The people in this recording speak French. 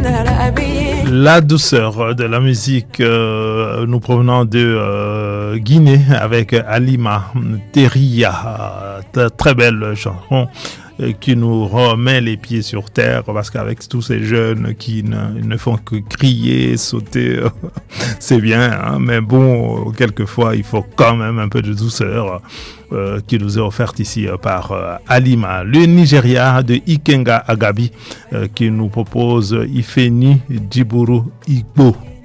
La douceur de la musique, nous provenons de Guinée avec Alima Teria, très belle chanson qui nous remet les pieds sur terre, parce qu'avec tous ces jeunes qui ne font que crier, sauter, c'est bien, hein, mais bon, quelquefois il faut quand même un peu de douceur qui nous est offerte ici par Alima. Le Nigeria de Ikenga Agabi qui nous propose Ifeni Djiburu Igbo.